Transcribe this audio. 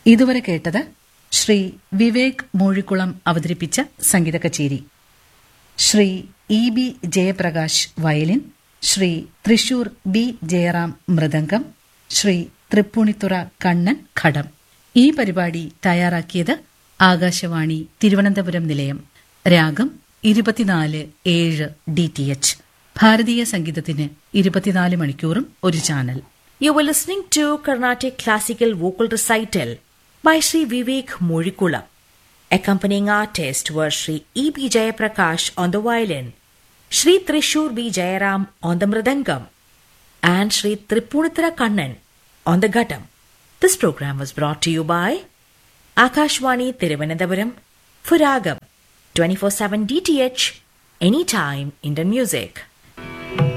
ഇതുവരെ കേട്ടത് ശ്രീ വിവേക് മൂഴിക്കുളം അവതരിപ്പിച്ച സംഗീത കച്ചേരി. Shri E B Jayaprakash violin, Shri Thrissur B Jayaram mridangam, Shri Tripunithura Kannan ഘടം. ഈ പരിപാടി തയ്യാറാക്കിയത് ആകാശവാണി തിരുവനന്തപുരം നിലയം. രാഗം 24/7 DTH. ഭാരതീയ സംഗീതത്തിന് 24 മണിക്കൂറും ഒരു channel. You were listening to Carnatic Classical Vocal Recital by Sri Vivek Murikulam. Accompanying artists were Sri E. B. Jayaprakash on the violin, Sri Trishur B. Jayaram on the mridangam, and Sri Tripunithra Kannan on the ghattam. This program was brought to you by Akashwani Thiruvananthapuram for Ragam 24/7 DTH, anytime Indian music.